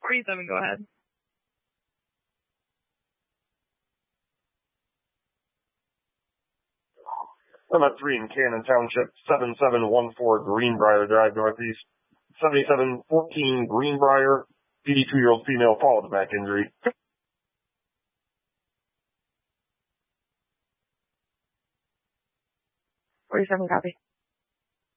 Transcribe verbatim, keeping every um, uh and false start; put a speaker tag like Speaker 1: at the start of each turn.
Speaker 1: forty-seven, go ahead.
Speaker 2: I'm at three in Cannon Township, seven seven one four Greenbrier Drive Northeast, seventy-seven fourteen Greenbrier, eighty-two-year-old female followed the back injury.
Speaker 1: forty-seven, copy.